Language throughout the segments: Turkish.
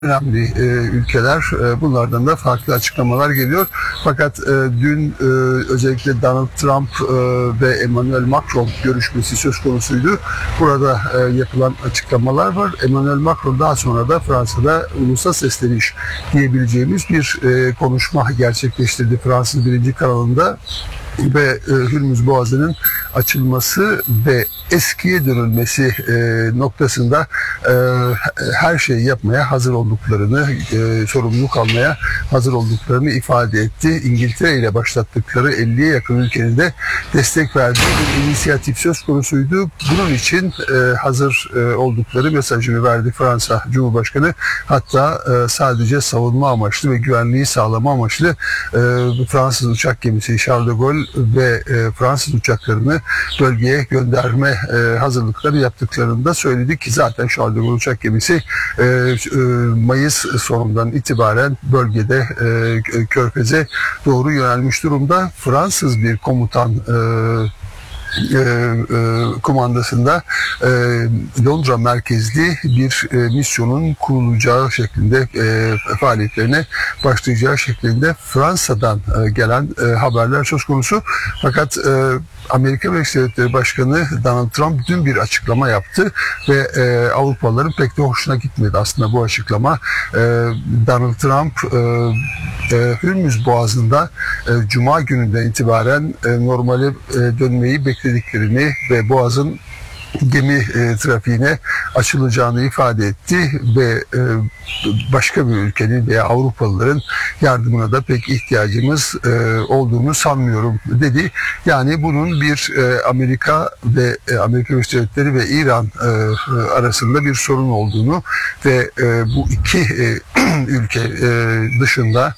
önemli ülkeler. Bunlardan da farklı açıklamalar geliyor. Fakat dün özellikle Donald Trump ve Emmanuel Macron görüşmesi söz konusuydu. Burada yapılan açıklamalar var. Emmanuel Macron daha sonra da Fransa'da ulusa sesleniş diyebileceğimiz bir konuşma gerçekleştirdi Fransız birinci kanalında. Ve Hürmüz Boğazı'nın açılması ve eskiye dönülmesi noktasında her şeyi yapmaya hazır olduklarını, sorumluluk almaya hazır olduklarını ifade etti. İngiltere ile başlattıkları 50'ye yakın ülkenin de destek verdiği bir inisiyatif söz konusuydu. Bunun için hazır oldukları mesajını verdi Fransa Cumhurbaşkanı. Hatta sadece savunma amaçlı ve güvenliği sağlama amaçlı Fransız uçak gemisi Charles de Gaulle ve Fransız uçaklarını bölgeye gönderme hazırlıkları yaptıklarını da söyledik ki zaten Charles de Gaulle uçak gemisi Mayıs sonundan itibaren bölgede Körfez'e doğru yönelmiş durumda. Fransız bir komutan kumandasında Londra merkezli bir misyonun kurulacağı şeklinde faaliyetlerine başlayacağı şeklinde Fransa'dan gelen haberler söz konusu. Fakat Amerika Birleşik Devletleri Başkanı Donald Trump dün bir açıklama yaptı ve Avrupalıların pek de hoşuna gitmedi aslında bu açıklama. Donald Trump Hürmüz Boğazı'nda Cuma gününden itibaren normale dönmeyi beklediklerini ve Boğaz'ın gemi trafiğine açılacağını ifade etti ve başka bir ülkenin veya Avrupalıların yardımına da pek ihtiyacımız olduğunu sanmıyorum dedi. Yani bunun bir Amerika Birleşik Devletleri ve İran arasında bir sorun olduğunu ve bu iki ülke dışında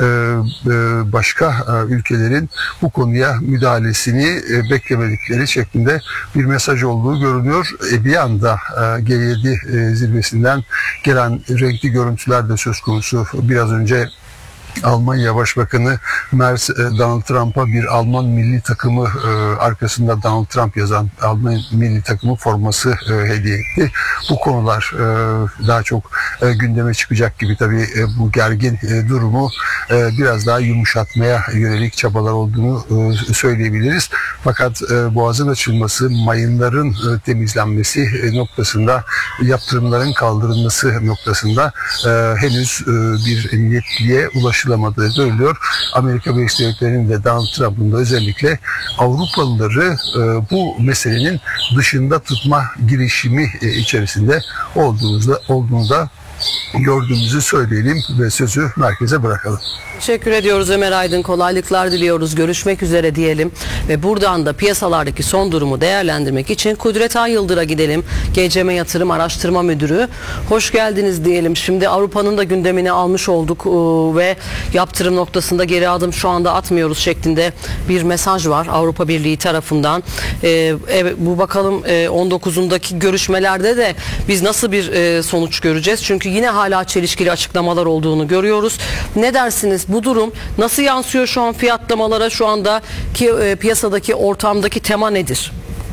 başka ülkelerin bu konuya müdahalesini beklemedikleri şeklinde bir mesaj olduğu görünüyor. Bir anda G7 zirvesinden gelen renkli görüntüler de söz konusu. Biraz önce Almanya Başbakanı Merz Donald Trump'a bir Alman milli takımı arkasında Donald Trump yazan Alman milli takımı forması hediye etti. Bu konular daha çok gündeme çıkacak gibi tabii bu gergin durumu biraz daha yumuşatmaya yönelik çabalar olduğunu söyleyebiliriz. Fakat Boğaz'ın açılması, mayınların temizlenmesi noktasında, yaptırımların kaldırılması noktasında henüz bir netliğe ulaşılamadığı görülüyor. Amerika Birleşik Devletleri'nin de Donald Trump'ın da özellikle Avrupalıları bu meselenin dışında tutma girişimi içerisinde olduğunu da gördüğümüzü söyleyelim ve sözü merkeze bırakalım. Teşekkür ediyoruz Ömer Aydın. Kolaylıklar diliyoruz. Görüşmek üzere diyelim. Ve buradan da piyasalardaki son durumu değerlendirmek için Kudret Ayıldır'a gidelim. GCM Yatırım Araştırma Müdürü. Hoş geldiniz diyelim. Şimdi Avrupa'nın da gündemini almış olduk ve yaptırım noktasında geri adım şu anda atmıyoruz şeklinde bir mesaj var Avrupa Birliği tarafından. Evet, bu bakalım 19'undaki görüşmelerde de biz nasıl bir sonuç göreceğiz? Çünkü yine hala çelişkili açıklamalar olduğunu görüyoruz. Ne dersiniz? Bu durum nasıl yansıyor şu an fiyatlamalara, şu andaki piyasadaki ortamdaki tema nedir?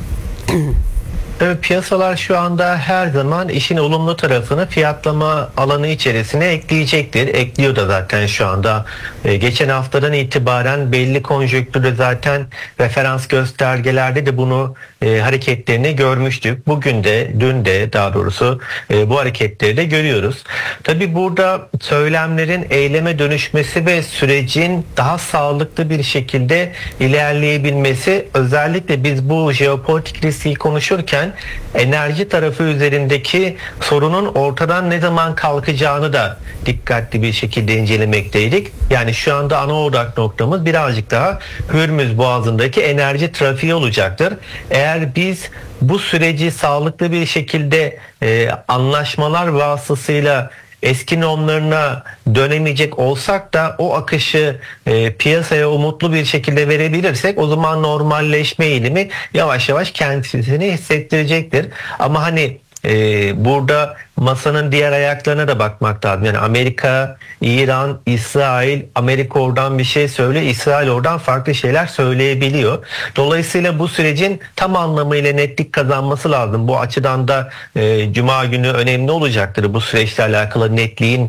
Evet, piyasalar şu anda her zaman işin olumlu tarafını fiyatlama alanı içerisine ekleyecektir. Ekliyor da zaten şu anda. Geçen haftadan itibaren belli konjonktürde zaten referans göstergelerde de bunu hareketlerini görmüştük. Bugün de, dün de daha doğrusu bu hareketleri de görüyoruz. Tabii burada söylemlerin eyleme dönüşmesi ve sürecin daha sağlıklı bir şekilde ilerleyebilmesi, özellikle biz bu jeopolitik riski konuşurken enerji tarafı üzerindeki sorunun ortadan ne zaman kalkacağını da dikkatli bir şekilde incelemekteydik. Yani şu anda ana odak noktamız birazcık daha Hürmüz Boğazı'ndaki enerji trafiği olacaktır. Eğer biz bu süreci sağlıklı bir şekilde anlaşmalar vasıtasıyla eski normlarına dönemeyecek olsak da o akışı piyasaya umutlu bir şekilde verebilirsek o zaman normalleşme eğilimi yavaş yavaş kendisini hissettirecektir. Ama hani burada masanın diğer ayaklarına da bakmak lazım. Yani Amerika, İran, İsrail, Amerika oradan bir şey söyle, İsrail oradan farklı şeyler söyleyebiliyor. Dolayısıyla bu sürecin tam anlamıyla netlik kazanması lazım. Bu açıdan da Cuma günü önemli olacaktır bu süreçle alakalı netliğin